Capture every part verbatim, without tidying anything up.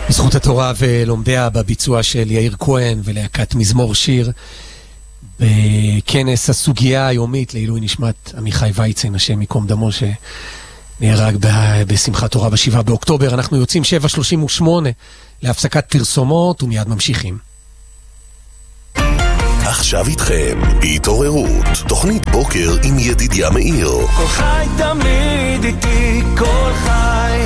בזכות התורה ולומדיה בביצוע של יאיר כהן ולהקת מזמור שיר בכנס הסוגיה היומית לעילוי נשמת עמיחי ויצן, השם מקום דמו, שנהרג בשמחת תורה בשבעה באוקטובר. אנחנו יוצאים שבע שלושים ושמונה להפסקת פרסומות ומיד ממשיכים. עכשיו איתכם התעוררות, תוכנית בוקר עם ידידיה מאיר. כל חי תמיד איתי, כל חי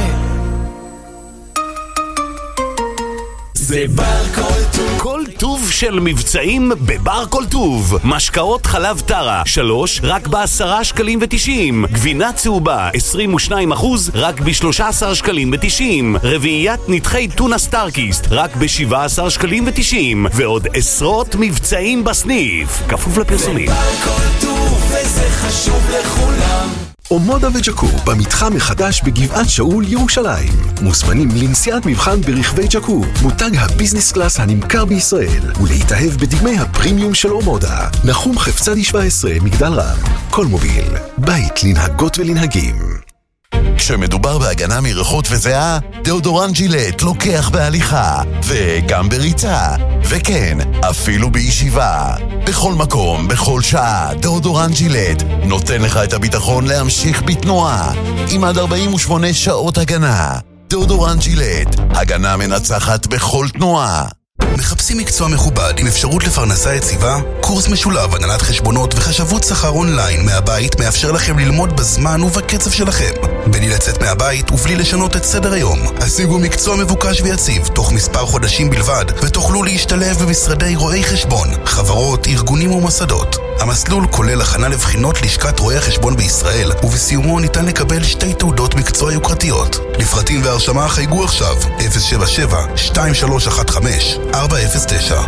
זה בר כל טוב. כל טוב של מבצעים בבר כל טוב. משקאות חלב טרה שלוש רק בעשרה שקלים ותשעים. גבינה צהובה עשרים ושניים אחוז רק בשלושה עשר שקלים ותשעים. רביעיית נתחי טונה סטארקיסט רק בשבעה עשר שקלים ותשעים. ועוד עשרות מבצעים בסניף, כפוף לפרסומים. זה בר כל טוב וזה חשוב לכולם. אומודה וג'קו במתחם מחדש בגבעת שאול ירושלים. מוזמנים לנסיעת מבחן ברכבי ג'קו, מותג הביזנס קלאס הנמכר בישראל, ולהתאהב בדגמי הפרימיום של אומודה. נחום חפצדי שבע עשרה מגדל רם. כל מוביל, בית לנהגות ולנהגים. כשמדובר בהגנה מריחות וזיעה, דאודורנט ג'ילט לוקח בהליכה, וגם בריצה, וכן, אפילו בישיבה. בכל מקום, בכל שעה, דאודורנט ג'ילט נותן לך את הביטחון להמשיך בתנועה, עם עד ארבעים ושמונה שעות הגנה. דאודורנט ג'ילט, הגנה מנצחת בכל תנועה. מחפשים מקצוע מכובד עם אפשרות לפרנסה יציבה? קורס משולב הנהלת חשבונות וחשבות שכר אונליין מהבית מאפשר לכם ללמוד בזמן ובקצב שלכם, בלי לצאת מהבית ובלי לשנות את סדר היום. השיגו מקצוע מבוקש ויציב תוך מספר חודשים בלבד, ותוכלו להשתלב במשרדי רואי חשבון, חברות, ארגונים ומוסדות. המסלול כולל הכנה לבחינות לשכת רואי החשבון בישראל, ובסיומו ניתן לקבל שתי תעודות מקצוע יוקרתיות. לפרטים והרשמה חייגו עכשיו אפס שבע שבע שתיים שלוש אחת חמש ארבע אפס תשע.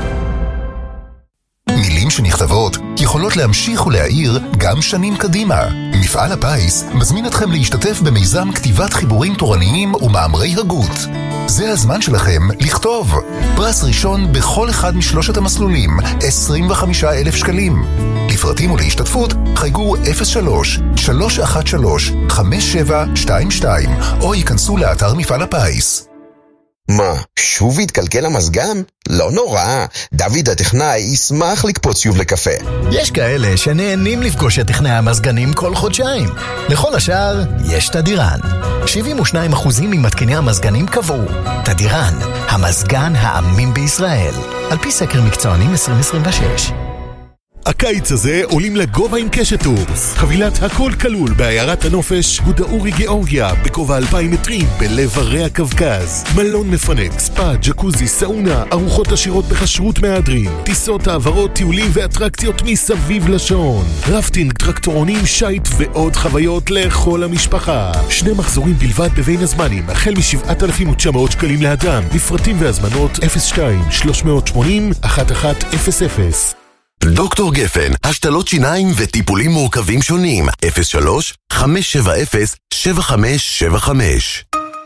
מילים שנכתבות יכולות להמשיך ולהאיר גם שנים קדימה. מפעל הפיס מזמין אתכם להשתתף במיזם כתיבת חיבורים תורניים ומאמרי הגות. זה הזמן שלכם לכתוב. פרס ראשון בכל אחד משלושת המסלולים, עשרים וחמישה אלף שקלים. לפרטים ולהשתתפות חייגו אפס שלוש שלוש אחת שלוש חמש שבע שתיים שתיים או ייכנסו לאתר מפעל הפיס. מה, שוב התקלקל המזגן? לא נורא, דוד הטכנאי ישמח לקפוץ שוב לקפה. יש כאלה שנהנים לפגוש את טכנאי המזגנים כל חודשיים. לכל השאר יש תדירן. שבעים ושניים אחוז ממתקיני המזגנים קבעו. תדירן, המזגן האמין בישראל. על פי סקר מקצוענים עשרים עשרים ושש. הקיץ הזה עולים לגובה עם קשת טורס. חבילת הכל כלול בעיירת הנופש גודאורי גיאורגיה בגובה אלפיים מטרים בלב הרי הקווקז. מלון מפנק, ספא, ג'קוזי, סאונה, ארוחות עשירות בכשרות מהדרין, טיסות, העברות, טיולים ואטרקציות מסביב לשעון, רפטינג, טרקטורונים, שייט ועוד חוויות לכל המשפחה. שני מחזורים בלבד בבין הזמנים החל מ-שבעת אלפים ותשע מאות שקלים לאדם. לפרטים והזמנות אפס שתיים שלוש שמונים אחת אחת אפס אפס. דוקטור גפן, השתלות שיניים וטיפולים מורכבים שונים. אפס שלוש חמש שבע אפס שבע חמש שבע חמש.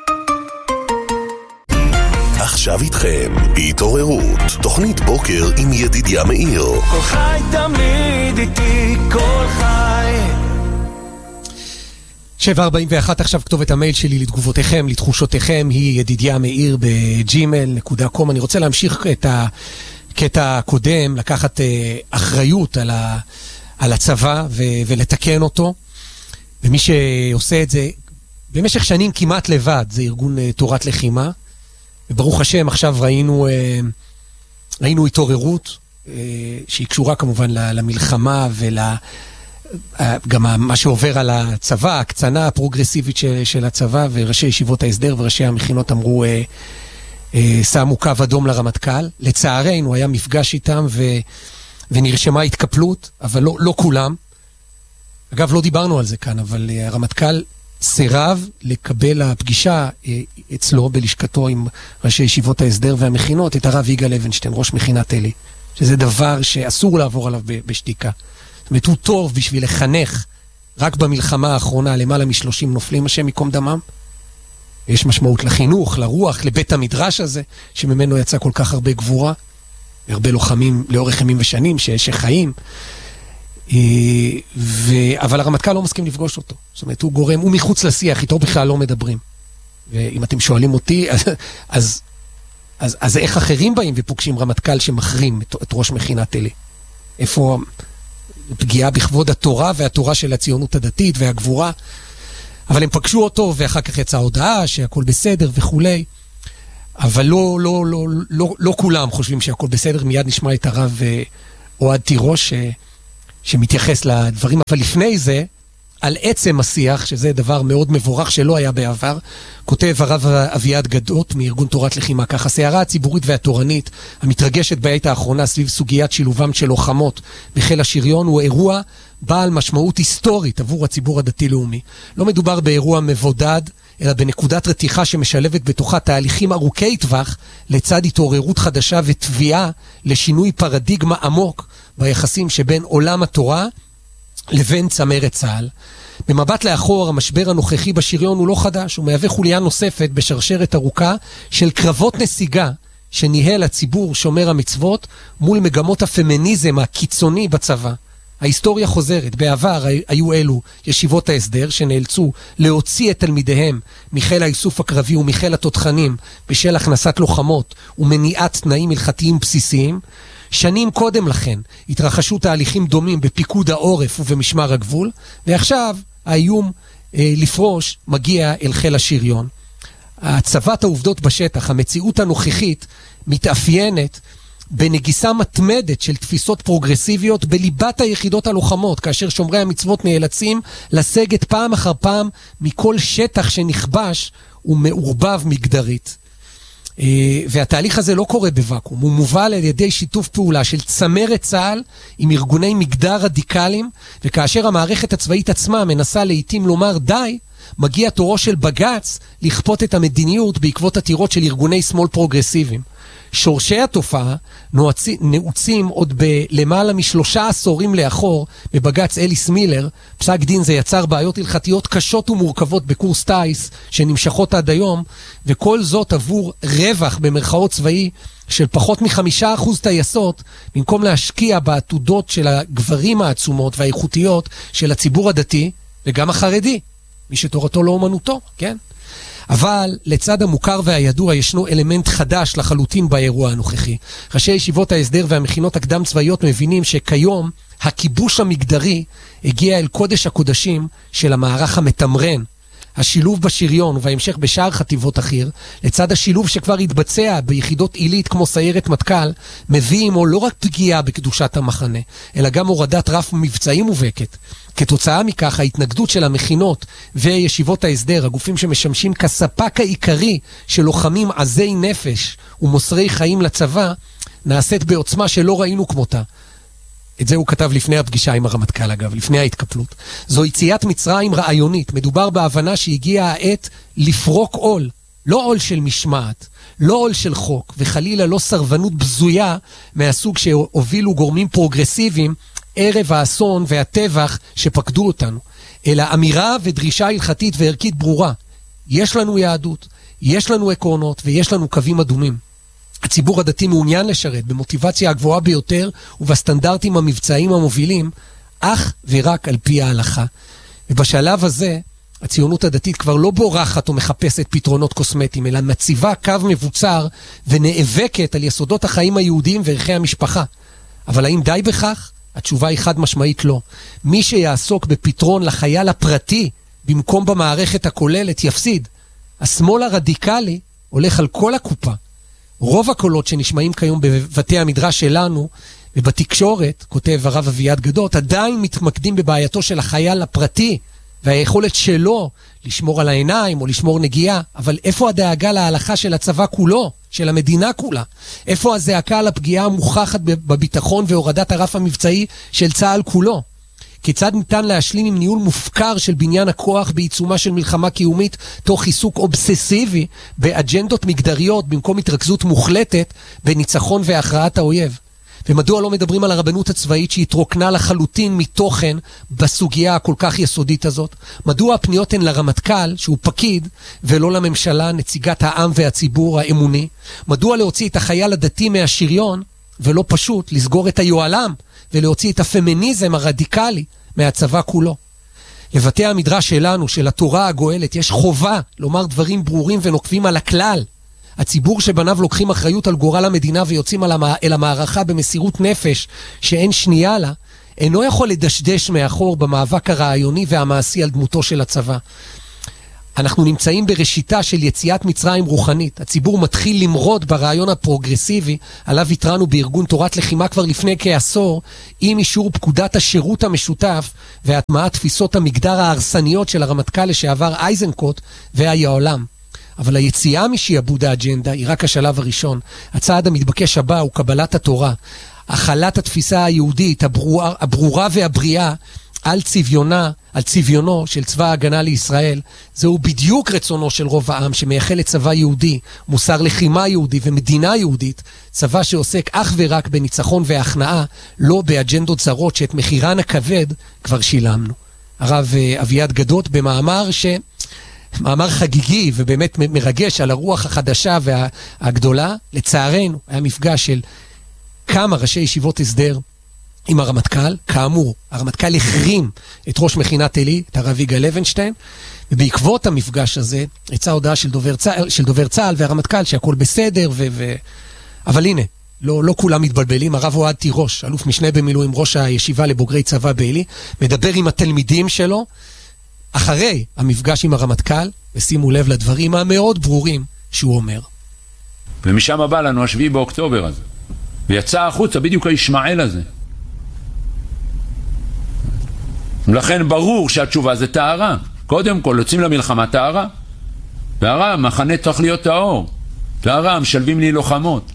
עכשיו איתכם התעוררות, תוכנית בוקר עם ידידיה מאיר. כל חי תמיד איתי, כל חי. שבע ארבעים ואחת עכשיו כתובת המייל שלי לתגובותיכם, לתחושותיכם, היא ידידיה מאיר בג'ימייל נקודה קום. אני רוצה להמשיך את ה... קטע קודם, לקחת אה, אחריות על, ה, על הצבא ו, ולתקן אותו, ומי שעושה את זה במשך שנים כמעט לבד, זה ארגון אה, תורת לחימה, וברוך השם עכשיו ראינו, אה, ראינו התעוררות, אה, שהיא קשורה כמובן למלחמה וגם אה, מה שעובר על הצבא, הקצנה הפרוגרסיבית של, של הצבא, וראשי ישיבות ההסדר וראשי המכינות אמרו, אה, שמו קו אדום לרמטכ"ל. לצערנו היה מפגש איתם ו... ונרשמה התקפלות, אבל לא, לא כולם. אגב, לא דיברנו על זה כאן, אבל הרמטכ"ל סירב לקבל הפגישה אצלו בלשכתו עם ראשי ישיבות ההסדר והמכינות, את הרב יגאל אבנשטיין, ראש מכינת אלי, שזה דבר שאסור לעבור עליו בשתיקה. זאת אומרת, הוא טוב בשביל לחנך רק במלחמה האחרונה למעלה משלושים נופלים, השם מקום דמם. יש משמעות לחינוך, לרוח, לבית המדרש הזה, שממנו יצא כל כך הרבה גבורה, הרבה לוחמים לאורך ימים ושנים, שחיים, ו... אבל הרמטכ"ל לא מסכים לפגוש אותו. זאת אומרת, הוא גורם, הוא מחוץ לשיח, איתו בכלל לא מדברים. ואם אתם שואלים אותי, אז, אז אז, אז איך אחרים באים ופוגשים רמטכ"ל שמחרים את, את ראש מכינת אלה? איפה פגיעה בכבוד התורה והתורה של הציונות הדתית והגבורה? אבל הם פגשו אותו, ואחר כך יצאה הודעה שהכל בסדר וכולי. אבל לא, לא, לא, לא, לא כולם חושבים שהכל בסדר. מיד נשמע את הרב אוהד תירוש ש, שמתייחס לדברים. אבל לפני זה, על עצם השיח, שזה דבר מאוד מבורך שלא היה בעבר, כותב הרב אביעד גדות מארגון תורת לחימה ככה: הסערה הציבורית והתורנית המתרגשת בעת האחרונה סביב סוגיית שילובם של לוחמות בחיל השריון הוא אירוע בעל משמעות היסטורית עבור הציבור הדתי-לאומי. לא מדובר באירוע מבודד, אלא בנקודת רתיחה שמשלבת בתוכה תהליכים ארוכי טווח לצד התעוררות חדשה ותביעה לשינוי פרדיגמה עמוק ביחסים שבין עולם התורה לבין צמרת צה"ל. במבט לאחור, המשבר הנוכחי בשריון הוא לא חדש, הוא מהווה חוליה נוספת בשרשרת ארוכה של קרבות נסיגה שניהל הציבור שומר המצוות מול מגמות הפמיניזם הקיצוני בצבא. ההיסטוריה חוזרת. בעבר היו אלו ישיבות ההסדר שנאלצו להוציא את תלמידיהם מחיל האיסוף הקרבי ומחיל התותחנים בשל הכנסת לוחמות ומניעת תנאים הלכתיים בסיסיים. שנים קודם לכן התרחשו תהליכים דומים בפיקוד העורף ובמשמר הגבול, ועכשיו האיום אה, לפרוש מגיע אל חיל השריון. הצבת העובדות בשטח, המציאות הנוכחית, מתאפיינת בנגיסה מתמדת של תפיסות פרוגרסיביות בליבת היחידות הלוחמות, כאשר שומרי המצוות נאלצים לסגת פעם אחר פעם מכל שטח שנכבש ומעורבב מגדרית. והתהליך הזה לא קורה בוואקום, הוא מובל על ידי שיתוף פעולה של צמרת צה"ל עם ארגוני מגדר רדיקליים, וכאשר המערכת הצבאית עצמה מנסה לעתים לומר די, מגיע תורו של בג"ץ לכפות את המדיניות בעקבות עתירות של ארגוני שמאל פרוגרסיביים. שורשי התופעה נעוצים עוד בלמעלה משלושה עשורים לאחור בבג"ץ אליס מילר. פסק דין זה יצר בעיות הלכתיות קשות ומורכבות בקורס טייס שנמשכות עד היום, וכל זאת עבור רווח במרכאות צבאי של פחות מחמישה אחוז טייסות, במקום להשקיע בעתודות של הגברים העצומות והאיכותיות של הציבור הדתי וגם החרדי, מי שתורתו לא אומנותו, כן? אבל לצד המוכר והידוע ישנו אלמנט חדש לחלוטין באירוע הנוכחי. ראשי ישיבות ההסדר והמכינות הקדם צבאיות מבינים שכיום הכיבוש המגדרי הגיע אל קודש הקודשים של המערך המתמרן. השילוב בשריון ובהמשך בשאר חטיבות אחיר, לצד השילוב שכבר התבצע ביחידות עילית כמו סיירת מטכ"ל, מביא עמו לא רק פגיעה בקדושת המחנה, אלא גם הורדת רף מבצעי מובהקת. כתוצאה מכך, ההתנגדות של המכינות וישיבות ההסדר, הגופים שמשמשים כספק העיקרי של לוחמים עזי נפש ומוסרי חיים לצבא, נעשית בעוצמה שלא ראינו כמותה. את זה הוא כתב לפני הפגישה עם הרמטכ"ל, אגב, לפני ההתקפלות. זו יציאת מצרים רעיונית. מדובר בהבנה שהגיעה העת לפרוק עול, לא עול של משמעת, לא עול של חוק, וחלילה לא סרבנות בזויה מהסוג שהובילו גורמים פרוגרסיביים ערב האסון והטבח שפקדו אותנו, אלא אמירה ודרישה הלכתית וערכית ברורה. יש לנו יהדות, יש לנו עקרונות ויש לנו קווים אדומים. הציבור הדתי מעוניין לשרת במוטיבציה הגבוהה ביותר ובסטנדרטים המבצעיים המובילים, אך ורק על פי ההלכה. ובשלב הזה, הציונות הדתית כבר לא בורחת או מחפשת פתרונות קוסמטיים, אלא מציבה קו מבוצר ונאבקת על יסודות החיים היהודיים וערכי המשפחה. אבל האם די בכך? התשובה היא חד משמעית לא. מי שיעסוק בפתרון לחייל הפרטי במקום במערכת הכוללת יפסיד. השמאל הרדיקלי הולך על כל הקופה. רוב הקולות שנשמעים כיום בבתי המדרש שלנו ובתקשורת, כותב הרב אביעד גדות, עדיין מתמקדים בבעייתו של החייל הפרטי והיכולת שלו לשמור על העיניים או לשמור נגיעה. אבל איפה הדאגה להלכה של הצבא כולו, של המדינה כולה? איפה הזעקה על הפגיעה המוכחת בביטחון והורדת הרף המבצעי של צה"ל כולו? כיצד ניתן להשלים עם ניהול מופקר של בניין הכוח בעיצומה של מלחמה קיומית תוך עיסוק אובססיבי באג'נדות מגדריות במקום התרכזות מוחלטת בניצחון והכרעת האויב? ומדוע לא מדברים על הרבנות הצבאית שהתרוקנה לחלוטין מתוכן בסוגיה הכל כך יסודית הזאת? מדוע הפניות הן לרמטכ"ל שהוא פקיד ולא לממשלה, נציגת העם והציבור האמוני? מדוע להוציא את החייל הדתי מהשריון ולא פשוט לסגור את היועלם ולהוציא את הפמיניזם הרדיקלי מהצבא כולו? לבתי המדרש שלנו, של התורה הגואלת, יש חובה לומר דברים ברורים ונוקבים על הכלל. הציבור שבניו לוקחים אחריות על גורל המדינה ויוצאים אל המערכה במסירות נפש שאין שנייה לה, אינו יכול לדשדש מאחור במאבק הרעיוני והמעשי על דמותו של הצבא. אנחנו נמצאים בראשיתה של יציאת מצרים רוחנית. הציבור מתחיל למרוד ברעיון הפרוגרסיבי, עליו התרענו בארגון תורת לחימה כבר לפני כעשור, עם אישור פקודת השירות המשותף והטמעת תפיסות המגדר ההרסניות של הרמטכ"ל לשעבר אייזנקוט והיעולם. אבל היציאה משעבוד האג'נדה היא רק השלב הראשון. הצעד המתבקש הבא הוא קבלת התורה. החלת התפיסה היהודית, הברורה, הברורה והבריאה, על צביונה, על צביונו של צבא ההגנה לישראל. זהו בדיוק רצונו של רוב העם שמייחל לצבא יהודי, מוסר לחימה יהודי ומדינה יהודית, צבא שעוסק אך ורק בניצחון והכנעה, לא באג'נדות זרות שאת מחירן הכבד כבר שילמנו. הרב אביעד גדות במאמר ש... מאמר חגיגי ובאמת מרגש על הרוח החדשה והגדולה, לצערנו היה מפגש של כמה ראשי ישיבות הסדר עם הרמטכ"ל. כאמור, הרמטכ"ל החרים את ראש מכינת עלי, את הרב יגאל לוינשטיין, ובעקבות המפגש הזה יצאה הודעה של דובר צה"ל, של דובר צה"ל והרמטכ"ל שהכל בסדר, ו... ו... אבל הנה, לא, לא כולם מתבלבלים. הרב אוהד תירוש, אלוף משנה במילואים, ראש הישיבה לבוגרי צבא בעלי, מדבר עם התלמידים שלו אחרי המפגש עם הרמטכ"ל, ושימו לב לדברים המאוד ברורים שהוא אומר. ומשם הבא לנו השביעי באוקטובר הזה, ויצא החוצה בדיוק הישמעאל הזה. ולכן ברור שהתשובה זה טהרה. קודם כל יוצאים למלחמה טהרה. טהרה, מחנה צריך להיות טהור. טהרה, משלבים לי לוחמות.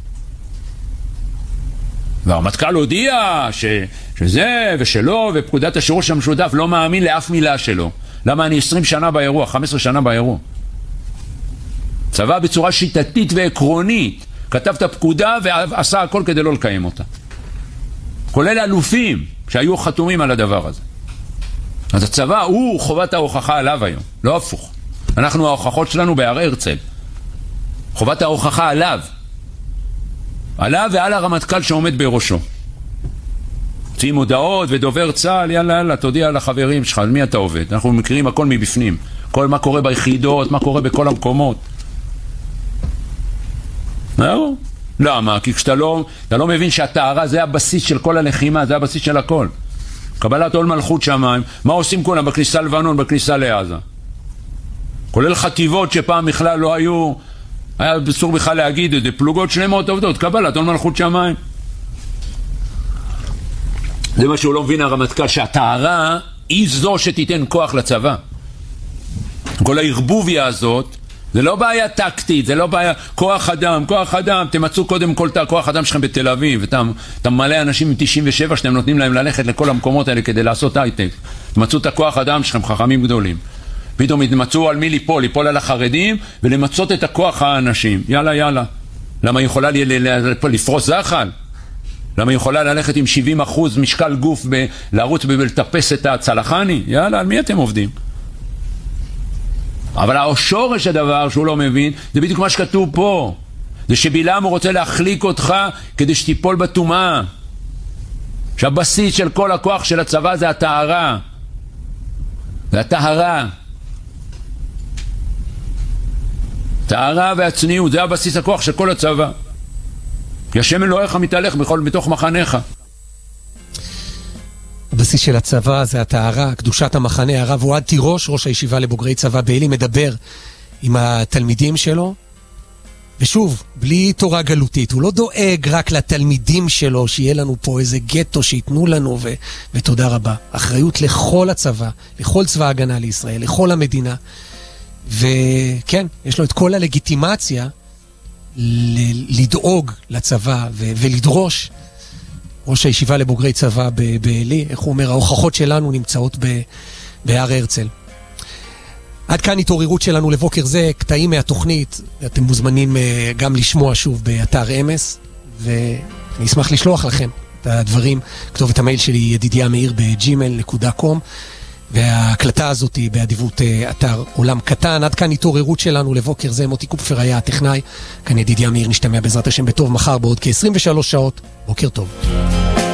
והרמטכ"ל הודיע ש... שזה ושלו, ופקודת השירות המשותף, לא מאמין לאף מילה שלו. למה אני עשרים שנה באירוע, חמש עשרה שנה באירוע? צבא בצורה שיטתית ועקרונית כתב את הפקודה ועשה הכל כדי לא לקיים אותה, כולל אלופים שהיו חתומים על הדבר הזה. אז הצבא הוא חובת ההוכחה עליו היום, לא הפוך. אנחנו ההוכחות שלנו בהר הרצל, חובת ההוכחה עליו עליו ועל הרמטכ"ל שעומד בראשו. מוציאים הודעות ודובר צה"ל, יאללה יאללה תודיע לחברים שלך, על מי אתה עובד. אנחנו מכירים הכל מבפנים, כל מה קורה ביחידות, מה קורה בכל המקומות. לא? למה? כי כשאתה לא, אתה לא מבין שהטהרה זה הבסיס של כל הלחימה, זה הבסיס של הכל. קבלת עול מלכות שמיים. מה עושים כולם בכניסה לבנון, בכניסה לעזה? כולל חטיבות שפעם בכלל לא היו, היה בסור בכלל להגיד את זה, פלוגות שלמות עובדות, קבלת עול מלכות שמיים. זה מה שהוא לא מבין הרמטכ"ל, שהטהרה היא זו שתיתן כוח לצבא. כל הערבוביה הזאת, זה לא בעיה טקטית, זה לא בעיה כוח אדם, כוח אדם, תמצאו קודם כל את הכוח אדם שלכם בתל אביב, אתה, אתה מלא אנשים עם תשעים ושבע שאתם נותנים להם ללכת לכל המקומות האלה כדי לעשות הייטק. תמצאו את הכוח אדם שלכם, חכמים גדולים. פתאום תמצאו על מי ליפול, ליפול על החרדים ולמצות את הכוח האנשים. יאללה יאללה. למה היא יכולה לפרוס זחל? למה היא יכולה ללכת עם שבעים אחוז משקל גוף ב- לרוץ ולטפס את הצלחני? יאללה, על מי אתם עובדים? אבל השורש הדבר שהוא לא מבין, זה בדיוק מה שכתוב פה. זה שבלעם הוא רוצה להחליק אותך כדי שתיפול בטומאה. שהבסיס של כל הכוח של הצבא זה הטהרה. זה הטהרה. טהרה והצניעות, זה הבסיס הכוח של כל הצבא. כי השם אלוהיך מתהלך בכל בתוך מחניך. הבסיס של הצבא זה הטהרה, קדושת המחנה. הרב אוהד תירוש, ראש הישיבה לבוגרי צבא בעלי, מדבר עם התלמידים שלו, ושוב, בלי תורה גלותית. הוא לא דואג רק לתלמידים שלו, שיהיה לנו פה איזה גטו שיתנו לנו, ו- ותודה רבה. אחריות לכל הצבא, לכל צבא ההגנה לישראל, לכל המדינה. וכן, יש לו את כל הלגיטימציה ל- לדאוג לצבא ו- ולדרוש. ראש הישיבה לבוגרי צבא בעלי, איך הוא אומר, ההוכחות שלנו נמצאות ב- בהר הרצל. עד כאן התעוררות שלנו לבוקר זה, קטעים מהתוכנית, אתם מוזמנים גם לשמוע שוב באתר אמס, ואני אשמח לשלוח לכם את הדברים. כתובת המייל שלי ידידיה מאיר בג'ימייל נקודה קום, וההקלטה הזאת היא באדיבות אתר עולם קטן. עד כאן התעוררות שלנו לבוקר זה, מוטי קופפר היה הטכנאי, כאן ידידיה מאיר, נשתמע בעזרת השם בטוב מחר בעוד כ-עשרים ושלוש שעות. בוקר טוב.